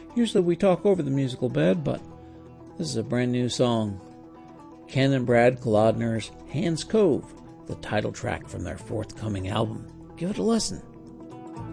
Usually we talk over the musical bed, but this is a brand new song. Ken and Brad Kolodner's Hands Cove, the title track from their forthcoming album. Give it a listen.